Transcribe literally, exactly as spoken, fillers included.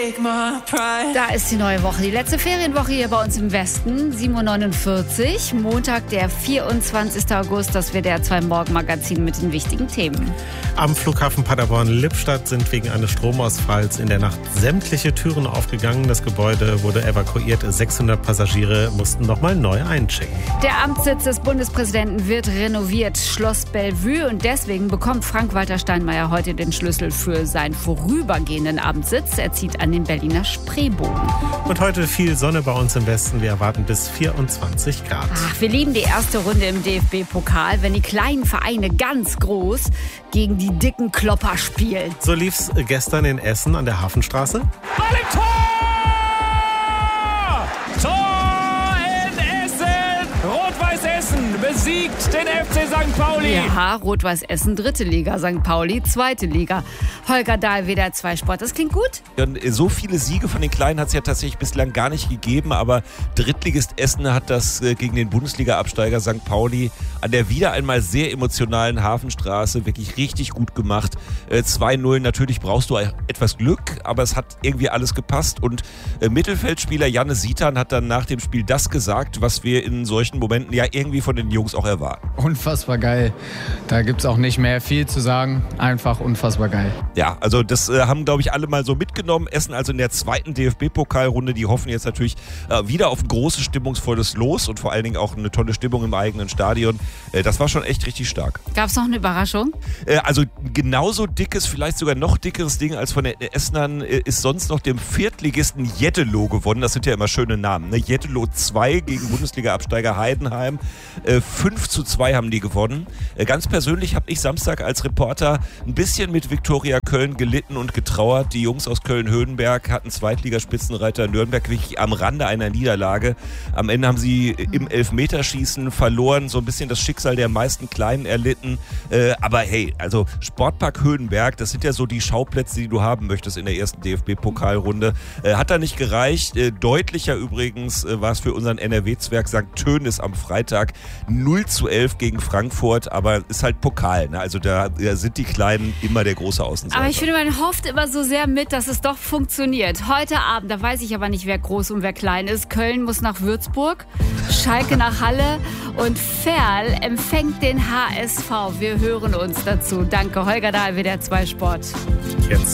Da ist die neue Woche, die letzte Ferienwoche hier bei uns im Westen, sieben Uhr neunundvierzig, Montag, der vierundzwanzigster August, das W D R zwei Morgenmagazin mit den wichtigen Themen. Am Flughafen Paderborn-Lippstadt sind wegen eines Stromausfalls in der Nacht sämtliche Türen aufgegangen. Das Gebäude wurde evakuiert, sechshundert Passagiere mussten nochmal neu einchecken. Der Amtssitz des Bundespräsidenten wird renoviert, Schloss Bellevue, und deswegen bekommt Frank-Walter Steinmeier heute den Schlüssel für seinen vorübergehenden Amtssitz. Er zieht an den Berliner Spreebogen. Und heute viel Sonne bei uns im Westen. Wir erwarten bis vierundzwanzig Grad. Ach, wir lieben die erste Runde im D F B-Pokal, wenn die kleinen Vereine ganz groß gegen die dicken Klopper spielen. So lief's gestern in Essen an der Hafenstraße. Ball im Tor! Tor in Essen! Rot-Weiß Essen besiegt den F C Sankt Pauli. Ja, Rot-Weiß Essen, dritte Liga, Sankt Pauli, zweite Liga. Holger Dahl, W D R zwei Sport. Das klingt gut? Ja, so viele Siege von den Kleinen hat es ja tatsächlich bislang gar nicht gegeben, aber Drittligist Essen hat das gegen den Bundesliga-Absteiger Sankt Pauli an der wieder einmal sehr emotionalen Hafenstraße wirklich richtig gut gemacht. zwei null, natürlich brauchst du etwas Glück, aber es hat irgendwie alles gepasst, und Mittelfeldspieler Janne Sitan hat dann nach dem Spiel das gesagt, was wir in solchen Momenten ja irgendwie von den Jungs auch erwarten. Unfassbar geil. Da gibt es auch nicht mehr viel zu sagen. Einfach unfassbar geil. Ja, also das äh, haben, glaube ich, alle mal so mitgenommen. Essen also in der zweiten D F B-Pokalrunde. Die hoffen jetzt natürlich äh, wieder auf ein großes, stimmungsvolles Los und vor allen Dingen auch eine tolle Stimmung im eigenen Stadion. Äh, das war schon echt richtig stark. Gab es noch eine Überraschung? Äh, also genauso dickes, vielleicht sogar noch dickeres Ding als von den Essenern äh, ist sonst noch dem Viertligisten Jeddelo gewonnen. Das sind ja immer schöne Namen. Ne? Jeddelo zwei gegen Bundesliga-Absteiger Heidenheim. Äh, fünf zu zwei haben die gewonnen. Äh, ganz persönlich habe ich Samstag als Reporter ein bisschen mit Viktoria Köln gelitten und getrauert. Die Jungs aus Köln-Höhenberg hatten Zweitligaspitzenreiter Nürnberg wirklich am Rande einer Niederlage. Am Ende haben sie im Elfmeterschießen verloren, so ein bisschen das Schicksal der meisten Kleinen erlitten. Äh, aber hey, also Sportpark Höhenberg, das sind ja so die Schauplätze, die du haben möchtest in der ersten D F B-Pokalrunde. Äh, hat da nicht gereicht. Äh, deutlicher übrigens äh, war es für unseren N R W-Zwerg Sankt Tönis am Freitag. null zu elf gegen Frankfurt, aber ist halt Pokal. Ne? Also da, da sind die Kleinen immer der große Außenseiter. Aber ich finde, man hofft immer so sehr mit, dass es doch funktioniert. Heute Abend, da weiß ich aber nicht, wer groß und wer klein ist. Köln muss nach Würzburg, Schalke nach Halle und Ferl empfängt den H S V. Wir hören uns dazu. Danke, Holger Dahl, W D R zwei Sport. Jetzt